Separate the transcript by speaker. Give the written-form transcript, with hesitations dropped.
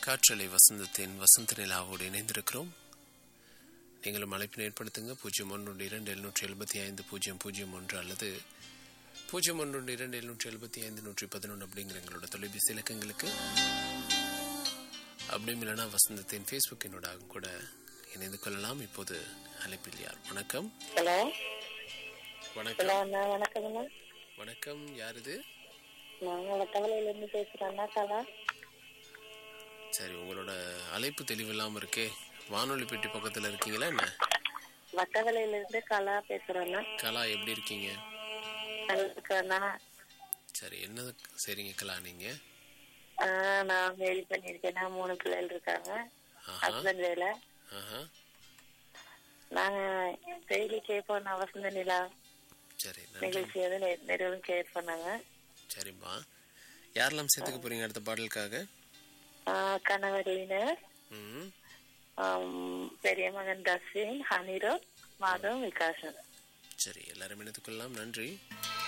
Speaker 1: காற்றலை வசந்தத்தின் வசந்த நிலாவோடு இணைந்திருக்கிறோம். நீங்களும் அழைப்பினை ஏற்படுத்துங்க. 0127750001 அல்லது 01277511 அப்படிங்கிற எங்களோட தொலைபேசி இலக்கங்களுக்கு. அப்படியும் இல்லைனா வசந்தத்தின் ஃபேஸ்புக் என்னோடாக கூட இணைந்து கொள்ளலாம். இப்போது அழைப்பில் யார்? வணக்கம்.
Speaker 2: ஹலோ.
Speaker 1: வணக்கம்.
Speaker 2: வணக்கம்.
Speaker 1: வணக்கம். யார் இது?
Speaker 2: நாங்க வட்டவளையில இருந்து பேசுறோம். கலா.
Speaker 1: சரி, உங்களோட அழைப்பு தெளிவில்லாம இருக்கே. வானொலி பெட்டி பக்கத்துல இருக்கீங்களா என்ன?
Speaker 2: வட்டவளையில இருந்து கலா பேசுறோம்.
Speaker 1: கலா, எப்படி இருக்கீங்க? சரி, என்ன சரிங்க கலா, நீங்க?
Speaker 2: நான் வேலை பண்ணிருக்கேன். 3 பிள்ளைகள் இருக்காங்க. ஹஸ்பண்ட் வேலை. நாங்க டெய்லி கேட்போம் வசந்த நிலா.
Speaker 1: சரி,
Speaker 2: நிகழ்ச்சி வந்து நிறைய கேர் பண்ணாங்க.
Speaker 1: சரிம்மா, யாரெல்லாம் சேர்த்துக்க போறீங்க அடுத்த பாடலுக்காக?
Speaker 2: கணவரினர், பெரிய மகன் தஸ்வின், ஹனிரோ, மாதவ், விகாசன்.
Speaker 1: சரி, எல்லாரும் இணைத்துக் கொள்ளலாம். நன்றி.